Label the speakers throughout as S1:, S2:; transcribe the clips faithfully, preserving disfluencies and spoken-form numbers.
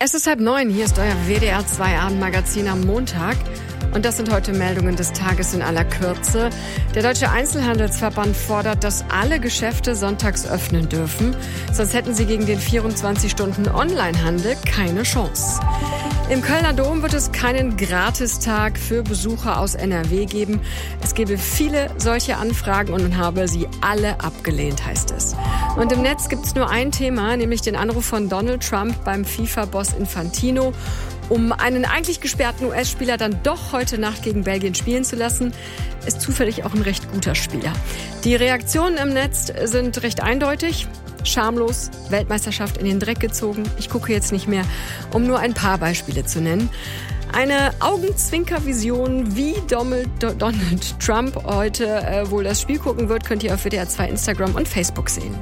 S1: Es ist halb neun, hier ist euer W D R zwei Abendmagazin am Montag. Und das sind heute Meldungen des Tages in aller Kürze. Der Deutsche Einzelhandelsverband fordert, dass alle Geschäfte sonntags öffnen dürfen. Sonst hätten sie gegen den vierundzwanzig-Stunden-Onlinehandel keine Chance. Im Kölner Dom wird es keinen Gratistag für Besucher aus N R W geben. Es gebe viele solche Anfragen und man habe sie alle abgelehnt, heißt es. Und im Netz gibt es nur ein Thema, nämlich den Anruf von Donald Trump beim FIFA-Boss Infantino, um einen eigentlich gesperrten U S-Spieler dann doch heute Nacht gegen Belgien spielen zu lassen. Ist zufällig auch ein recht guter Spieler. Die Reaktionen im Netz sind recht eindeutig. Schamlos, Weltmeisterschaft in den Dreck gezogen. Ich gucke jetzt nicht mehr, um nur ein paar Beispiele zu nennen. Eine Augenzwinker-Vision, wie Donald, Donald Trump heute äh, wohl das Spiel gucken wird, könnt ihr auf W D R zwei Instagram und Facebook sehen.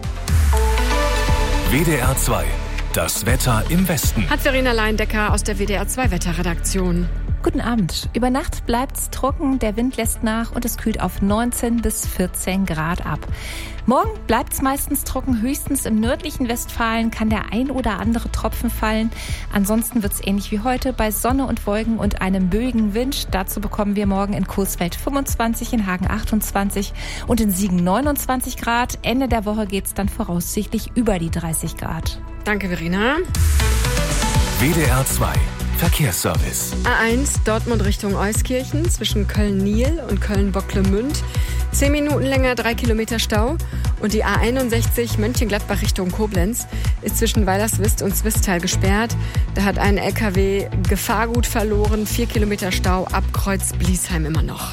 S2: W D R zwei, das Wetter im Westen.
S1: Hat Verena Leindecker aus der W D R zwei Wetterredaktion.
S3: Guten Abend. Über Nacht bleibt's trocken, der Wind lässt nach und es kühlt auf neunzehn bis vierzehn Grad ab. Morgen bleibt's meistens trocken, höchstens im nördlichen Westfalen kann der ein oder andere Tropfen fallen. Ansonsten wird's ähnlich wie heute bei Sonne und Wolken und einem böigen Wind. Dazu bekommen wir morgen in Coesfeld fünfundzwanzig, in Hagen achtundzwanzig und in Siegen neunundzwanzig Grad. Ende der Woche geht's dann voraussichtlich über die dreißig Grad.
S1: Danke, Verena.
S2: W D R zwei Verkehrsservice.
S1: A eins Dortmund Richtung Euskirchen zwischen Köln-Niel und Köln-Bocklemünd. Zehn Minuten länger, drei Kilometer Stau. Und die A einundsechzig Mönchengladbach Richtung Koblenz ist zwischen Weilerswist und Zwistal gesperrt. Da hat ein L K W Gefahrgut verloren. Vier Kilometer Stau ab Kreuz Bliesheim immer noch.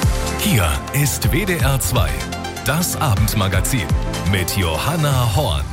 S2: Hier ist W D R zwei, das Abendmagazin mit Johanna Horn.